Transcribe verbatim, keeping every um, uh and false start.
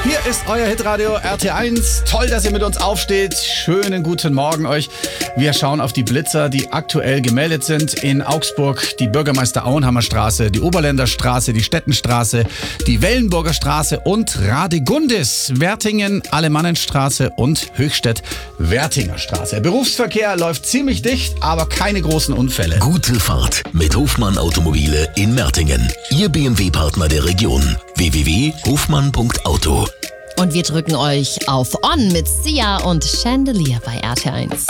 Hier ist euer Hitradio R T eins. Toll, dass ihr mit uns aufsteht. Schönen guten Morgen euch. Wir schauen auf die Blitzer, die aktuell gemeldet sind. In Augsburg die Bürgermeister Auenhammer Straße, die Oberländer Straße, die Stettenstraße, die Wellenburger Straße und Radegundis, Wertingen, Alemannenstraße und Höchstädt-Wertinger Straße. Der Berufsverkehr läuft ziemlich dicht, aber keine großen Unfälle. Gute Fahrt mit Hofmann Automobile in Mertingen. Ihr B M W-Partner der Region. w w w punkt hofmann punkt auto. Und wir drücken euch auf On mit Sia und Chandelier bei R T eins.